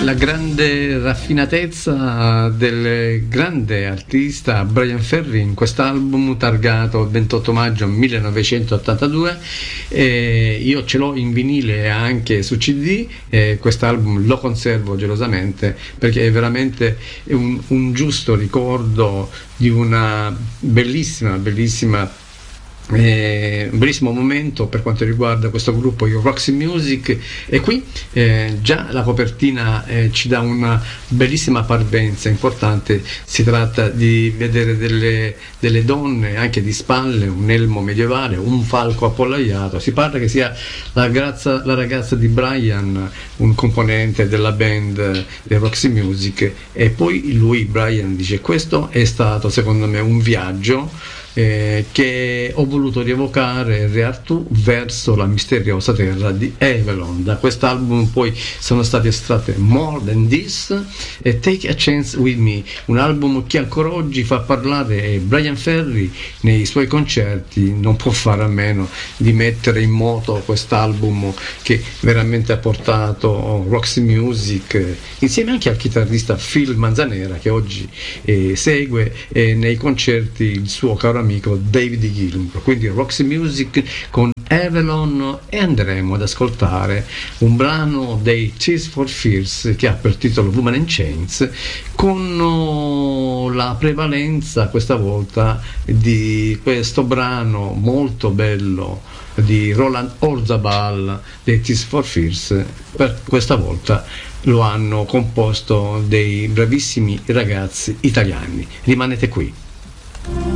La grande raffinatezza del grande artista Bryan Ferry in quest'album targato il 28 maggio 1982. Io ce l'ho in vinile e anche su CD, quest'album lo conservo gelosamente perché è veramente un giusto ricordo di una bellissimo momento per quanto riguarda questo gruppo, i Roxy Music. E qui già la copertina ci dà una bellissima parvenza importante. Si tratta di vedere delle donne anche di spalle, un elmo medievale, un falco appollaiato. Si parla che sia la ragazza di Bryan, un componente della band dei Roxy Music, e poi lui, Bryan, dice: questo è stato secondo me un viaggio che ho voluto rievocare Re Artù verso la misteriosa terra di Avalon. Da quest'album poi sono state estratte More Than This e Take a Chance With Me, un album che ancora oggi fa parlare, e Bryan Ferry nei suoi concerti non può fare a meno di mettere in moto quest'album che veramente ha portato Roxy Music, insieme anche al chitarrista Phil Manzanera, che oggi segue nei concerti il suo caro amico David Gilmour. Quindi Roxy Music con Avalon, e andremo ad ascoltare un brano dei Tears for Fears che ha per titolo Woman in Chains, con la prevalenza questa volta di questo brano molto bello di Roland Orzabal dei Tears for Fears. Per questa volta lo hanno composto dei bravissimi ragazzi italiani. Rimanete qui.